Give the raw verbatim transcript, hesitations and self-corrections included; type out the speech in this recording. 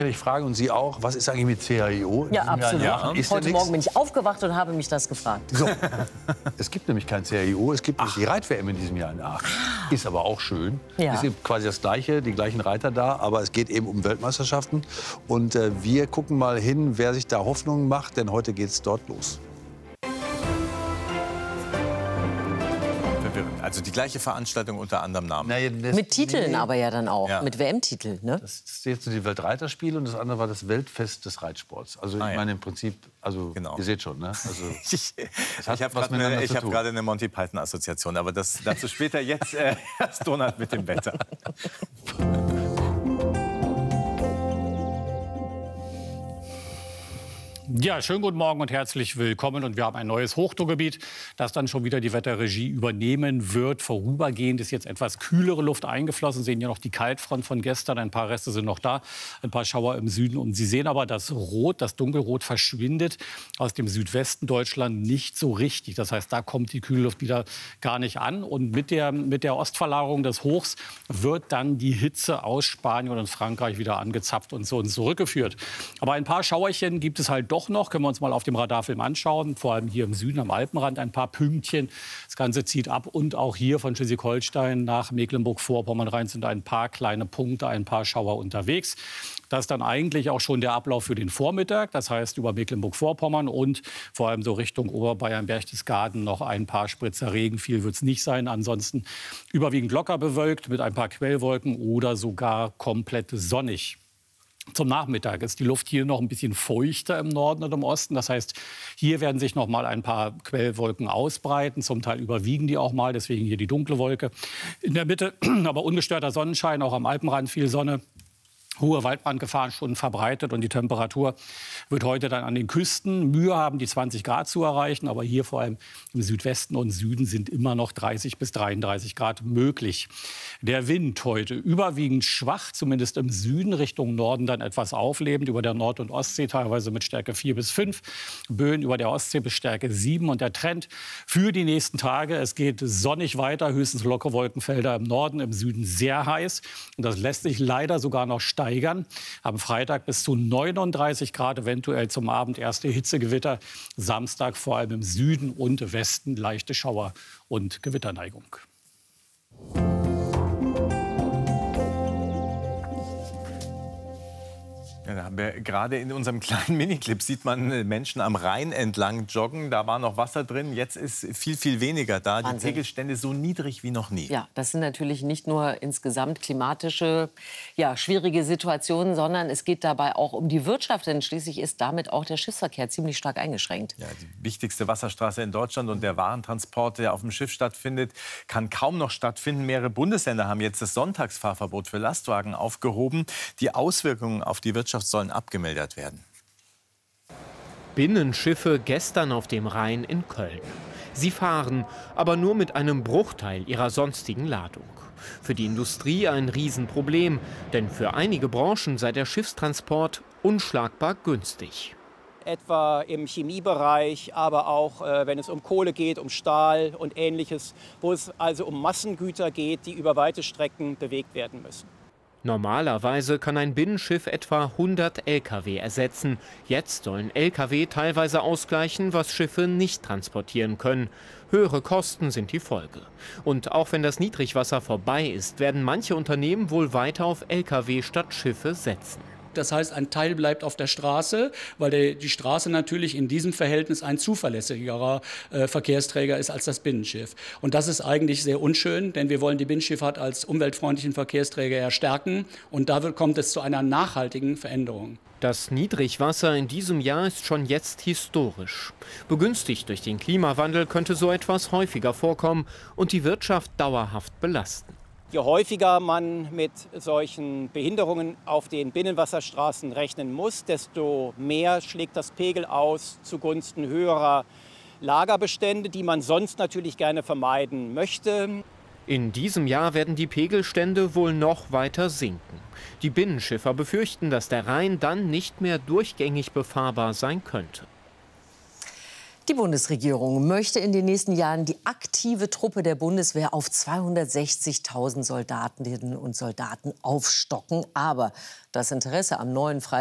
Ich frage und Sie auch, was ist eigentlich mit C H I O? Ja, absolut. Ja, ist Heute ja Morgen bin ich aufgewacht und habe mich das gefragt. So. Es gibt nämlich kein C H I O, es gibt nämlich die Reit-W M in diesem Jahr in Aachen. Ist aber auch schön. Ja. Es ist quasi das Gleiche, die gleichen Reiter da, aber es geht eben um Weltmeisterschaften. Und äh, wir gucken mal hin, wer sich da Hoffnungen macht, denn heute geht es dort los. Also die gleiche Veranstaltung unter anderem Namen. Na, das, Mit Titeln nee, aber ja dann auch, Ja. mit W M-Titeln. Ne? Das ist jetzt die Weltreiterspiele und das andere war das Weltfest des Reitsports. Also ich Ah, ja. meine im Prinzip, also Genau. ihr seht schon, ne? Also, Ich, das hat ich habe was gerade miteinander eine, zu ich hab tun. gerade eine Monty Python-Assoziation, aber das, dazu später. Jetzt äh, erst Donald mit dem Wetter. Ja, schönen guten Morgen und herzlich willkommen. Und wir haben ein neues Hochdruckgebiet, das dann schon wieder die Wetterregie übernehmen wird. Vorübergehend ist jetzt etwas kühlere Luft eingeflossen. Sie sehen ja noch die Kaltfront von gestern. Ein paar Reste sind noch da, ein paar Schauer im Süden. Und Sie sehen aber, das Rot, das Dunkelrot verschwindet aus dem Südwesten Deutschland nicht so richtig. Das heißt, da kommt die kühle Luft wieder gar nicht an. Und mit der, mit der Ostverlagerung des Hochs wird dann die Hitze aus Spanien und Frankreich wieder angezapft und zu uns zurückgeführt. Aber ein paar Schauerchen gibt es halt doch noch, können wir uns mal auf dem Radarfilm anschauen, vor allem hier im Süden am Alpenrand ein paar Pünktchen. Das Ganze zieht ab und auch hier von Schleswig-Holstein nach Mecklenburg-Vorpommern rein sind ein paar kleine Punkte, ein paar Schauer unterwegs. Das ist dann eigentlich auch schon der Ablauf für den Vormittag, das heißt über Mecklenburg-Vorpommern und vor allem so Richtung Oberbayern, Berchtesgaden noch ein paar Spritzer Regen. Viel wird es nicht sein, ansonsten überwiegend locker bewölkt mit ein paar Quellwolken oder sogar komplett sonnig. Zum Nachmittag ist die Luft hier noch ein bisschen feuchter im Norden und im Osten. Das heißt, hier werden sich noch mal ein paar Quellwolken ausbreiten. Zum Teil überwiegen die auch mal, deswegen hier die dunkle Wolke. In der Mitte aber ungestörter Sonnenschein, auch am Alpenrand viel Sonne. Hohe Waldbrandgefahren schon verbreitet und die Temperatur wird heute dann an den Küsten Mühe haben, die zwanzig Grad zu erreichen. Aber hier vor allem im Südwesten und Süden sind immer noch dreißig bis dreiunddreißig Grad möglich. Der Wind heute überwiegend schwach, zumindest im Süden, Richtung Norden dann etwas auflebend. Über der Nord- und Ostsee teilweise mit Stärke vier bis fünf. Böen über der Ostsee bis Stärke sieben. Und der Trend für die nächsten Tage, es geht sonnig weiter, höchstens lockere Wolkenfelder im Norden, im Süden sehr heiß. Und das lässt sich leider sogar noch steigern. Am Freitag bis zu neununddreißig Grad, eventuell zum Abend erste Hitzegewitter. Samstag vor allem im Süden und Westen leichte Schauer und Gewitterneigung. Ja, da haben wir gerade in unserem kleinen Miniclip sieht man Menschen am Rhein entlang joggen. Da war noch Wasser drin. Jetzt ist viel, viel weniger da. Wahnsinn. Die Pegelstände so niedrig wie noch nie. Ja, das sind natürlich nicht nur insgesamt klimatische, ja, schwierige Situationen, sondern es geht dabei auch um die Wirtschaft. Denn schließlich ist damit auch der Schiffsverkehr ziemlich stark eingeschränkt. Ja, die wichtigste Wasserstraße in Deutschland und der Warentransport, der auf dem Schiff stattfindet, kann kaum noch stattfinden. Mehrere Bundesländer haben jetzt das Sonntagsfahrverbot für Lastwagen aufgehoben. Die Auswirkungen auf die Wirtschaft sollen abgemildert werden. Binnenschiffe gestern auf dem Rhein in Köln. Sie fahren, aber nur mit einem Bruchteil ihrer sonstigen Ladung. Für die Industrie ein Riesenproblem, denn für einige Branchen sei der Schiffstransport unschlagbar günstig. Etwa im Chemiebereich, aber auch äh, wenn es um Kohle geht, um Stahl und Ähnliches, wo es also um Massengüter geht, die über weite Strecken bewegt werden müssen. Normalerweise kann ein Binnenschiff etwa hundert L K W ersetzen. Jetzt sollen L K W teilweise ausgleichen, was Schiffe nicht transportieren können. Höhere Kosten sind die Folge. Und auch wenn das Niedrigwasser vorbei ist, werden manche Unternehmen wohl weiter auf L K W statt Schiffe setzen. Das heißt, ein Teil bleibt auf der Straße, weil der, die Straße natürlich in diesem Verhältnis ein zuverlässigerer äh, Verkehrsträger ist als das Binnenschiff. Und das ist eigentlich sehr unschön, denn wir wollen die Binnenschifffahrt als umweltfreundlichen Verkehrsträger ja stärken. Und da wird, kommt es zu einer nachhaltigen Veränderung. Das Niedrigwasser in diesem Jahr ist schon jetzt historisch. Begünstigt durch den Klimawandel könnte so etwas häufiger vorkommen und die Wirtschaft dauerhaft belasten. Je häufiger man mit solchen Behinderungen auf den Binnenwasserstraßen rechnen muss, desto mehr schlägt das Pegel aus zugunsten höherer Lagerbestände, die man sonst natürlich gerne vermeiden möchte. In diesem Jahr werden die Pegelstände wohl noch weiter sinken. Die Binnenschiffer befürchten, dass der Rhein dann nicht mehr durchgängig befahrbar sein könnte. Die Bundesregierung möchte in den nächsten Jahren die aktive Truppe der Bundeswehr auf zweihundertsechzigtausend Soldatinnen und Soldaten aufstocken. Aber das Interesse am neuen Freiwilligendienst